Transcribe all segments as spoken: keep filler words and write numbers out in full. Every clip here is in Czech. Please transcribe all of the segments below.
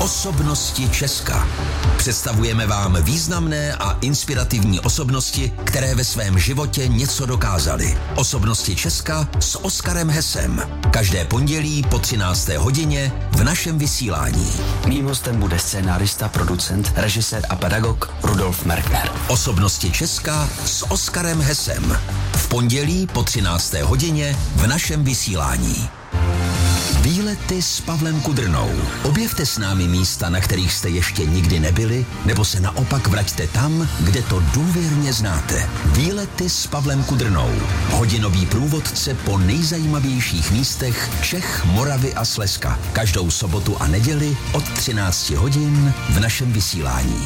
Osobnosti Česka. Představujeme vám významné a inspirativní osobnosti, které ve svém životě něco dokázaly. Osobnosti Česka s Oskarem Hesem. Každé pondělí po třinácté hodině v našem vysílání. Mým hostem bude scénárista, producent, režisér a pedagog Rudolf Merkner. Osobnosti Česka s Oskarem Hesem. V pondělí po třinácté hodině v našem vysílání. Výlety s Pavlem Kudrnou. Objevte s námi místa, na kterých jste ještě nikdy nebyli, nebo se naopak vraťte tam, kde to důvěrně znáte. Výlety s Pavlem Kudrnou. Hodinový průvodce po nejzajímavějších místech Čech, Moravy a Slezska. Každou sobotu a neděli od třinácti hodin v našem vysílání.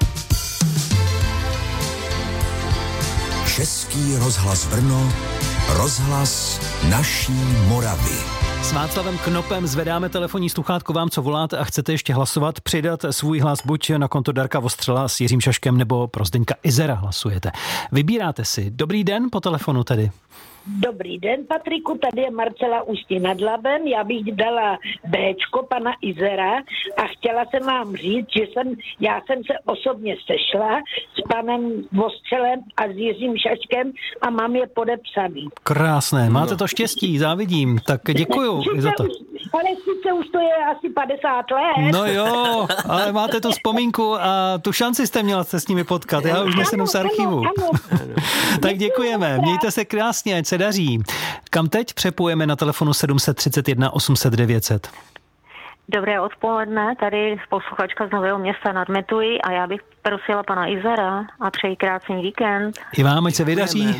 Český rozhlas Brno, rozhlas naší Moravy. S Václavem Knopem zvedáme telefonní sluchátko vám, co voláte a chcete ještě hlasovat, přidat svůj hlas buď na konto Darka Vostřela s Jiřím Šaškem nebo pro Zdeňka Izera hlasujete. Vybíráte si. Dobrý den po telefonu tedy. Dobrý den, Patriku, tady je Marcela Ústí nad Labem. Já bych dala Béčko pana Izera a chtěla jsem vám říct, že jsem, já jsem se osobně sešla s panem Vostřelem a s Jiřím Šaškem a mám je podepsaný. Krásné, máte to štěstí, závidím, tak děkuju Sice za to. Už, ale sice už to je asi padesát let. No jo, ale máte tu vzpomínku a tu šanci jste měla se s nimi potkat, já už nesenu z archivu. Ano, ano. Tak děkujeme, mějte se krásně, ať se daří. Kam teď přepojeme na telefonu sedm set třicet jedna osm set devět set? Dobré odpoledne, tady posluchačka z Nového Města nad Metují a já bych prosila pana Izera a přeji krásný víkend. I vám, ať se vydaří.